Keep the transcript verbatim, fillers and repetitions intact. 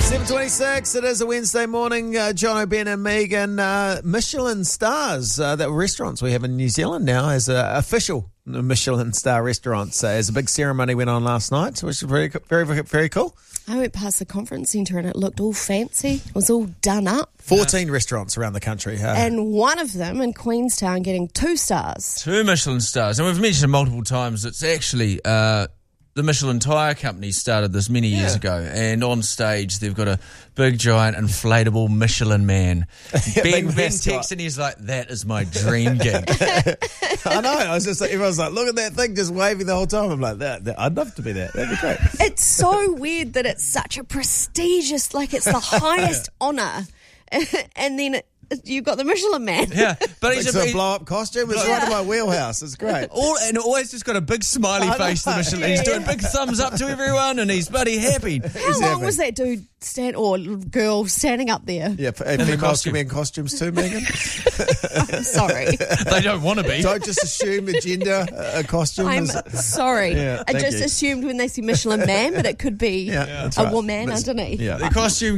seven twenty-six, it is a Wednesday morning. Uh, John O'Ben and Megan, uh, Michelin stars, uh, that restaurants we have in New Zealand now as uh, official Michelin star restaurants. Uh, as a big ceremony went on last night, which was very, very, very, very cool. I went past the conference centre and it looked all fancy. It was all done up. fourteen yeah. restaurants around the country. Uh, and one of them in Queenstown getting two stars. Two Michelin stars. And we've mentioned multiple times, it's actually... Uh, the Michelin Tire Company started this many years yeah. ago, and on stage they've got a big, giant, inflatable Michelin man. yeah, Ben, Ben texts and he's like, that is my dream gig. I know. I was just like, everyone's like, look at that thing just waving the whole time. I'm like, that, that I'd love to be that. That'd be great. It's so weird that it's such a prestigious, like it's the highest honour, and then it, you've got the Michelin man. Yeah, but he's like a, a blow-up costume. It's yeah. right in my wheelhouse. It's great. All, and always just got a big smiley face. The Michelin. He's doing big thumbs up to everyone, and he's bloody happy. How he's long happy. was that dude stand or girl standing up there? Yeah, and females can be in costumes too, Megan. I'm sorry. They don't want to be. Don't just assume a gender a costume. I'm is... sorry. Yeah, I just you. assumed when they see Michelin man, but it could be yeah, a right. woman That's, underneath. Yeah. The costume